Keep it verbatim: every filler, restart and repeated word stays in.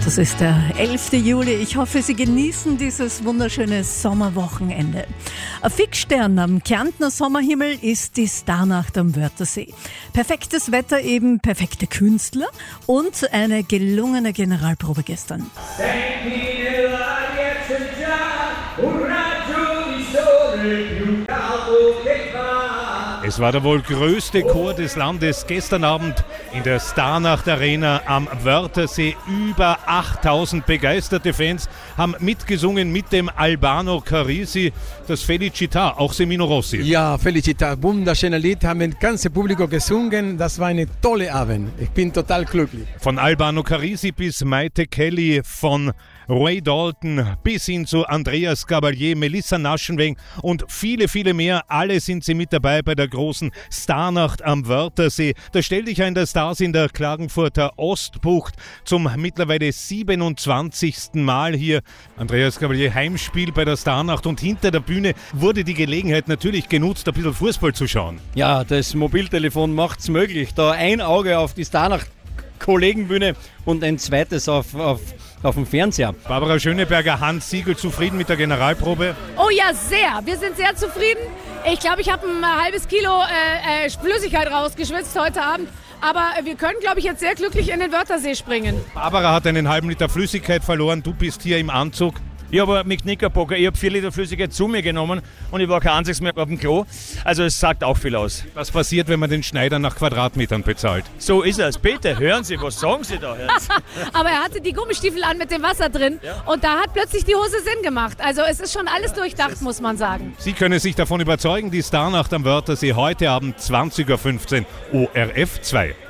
Das ist der elfte Juli. Ich hoffe, Sie genießen dieses wunderschöne Sommerwochenende. Ein Fixstern am Kärntner Sommerhimmel ist die Starnacht am Wörthersee. Perfektes Wetter eben, perfekte Künstler und eine gelungene Generalprobe gestern. Es war der wohl größte Chor des Landes gestern Abend in der Starnacht Arena am Wörthersee. Über achttausend begeisterte Fans haben mitgesungen mit dem Albano Carisi, das Felicità, auch Semino Rossi. Ja, Felicità, wunderschönes Lied, haben das ganze Publikum gesungen. Das war eine tolle Abend. Ich bin total glücklich. Von Albano Carisi bis Maite Kelly, von Ray Dalton bis hin zu Andreas Gabalier, Melissa Naschenweng und viele, viele mehr. Alle sind sie mit dabei bei der großen Starnacht am Wörthersee. Da stellt dich ein der Stars in der Klagenfurter Ostbucht zum mittlerweile siebenundzwanzigsten Mal hier. Andreas Gabalier, Heimspiel bei der Starnacht, und hinter der Bühne wurde die Gelegenheit natürlich genutzt, ein bisschen Fußball zu schauen. Ja, das Mobiltelefon macht es möglich. Da ein Auge auf die Starnacht Kollegenbühne und ein zweites auf, auf, auf dem Fernseher. Barbara Schöneberger, Hans Siegel, zufrieden mit der Generalprobe? Oh ja, sehr. Wir sind sehr zufrieden. Ich glaube, ich habe ein halbes Kilo äh, äh, Flüssigkeit rausgeschwitzt heute Abend. Aber wir können, glaube ich, jetzt sehr glücklich in den Wörthersee springen. Barbara hat einen halben Liter Flüssigkeit verloren. Du bist hier im Anzug. Ich habe mit Knickerbocker, ich habe vier Liter Flüssigkeit zu mir genommen und ich war kein einziges mehr auf dem Klo. Also es sagt auch viel aus. Was passiert, wenn man den Schneider nach Quadratmetern bezahlt? So ist es. Bitte, hören Sie, was sagen Sie da jetzt? Aber er hatte die Gummistiefel an mit dem Wasser drin, ja. Und da hat plötzlich die Hose Sinn gemacht. Also es ist schon alles durchdacht, muss man sagen. Sie können sich davon überzeugen, die Starnacht am Wörthersee heute Abend zwanzig Uhr fünfzehn, O R F zwei.